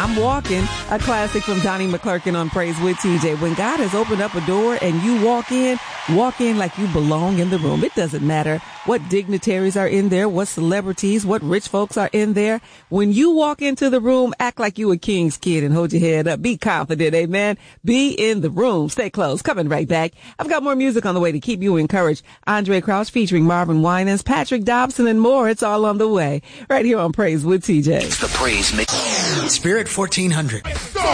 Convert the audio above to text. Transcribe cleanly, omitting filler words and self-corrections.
I'm Walking, a classic from Donnie McClurkin on Praise with TJ. When God has opened up a door and you walk in like you belong in the room. It doesn't matter what dignitaries are in there, what celebrities, what rich folks are in there. When you walk into the room, act like you a king's kid and hold your head up. Be confident, amen. Be in the room. Stay close. Coming right back. I've got more music on the way to keep you encouraged. Andre Crouch featuring Marvin Winans, Patrick Dobson, and more. It's all on the way. Right here on Praise with TJ. It's the Praise Mix. Spirit 1400.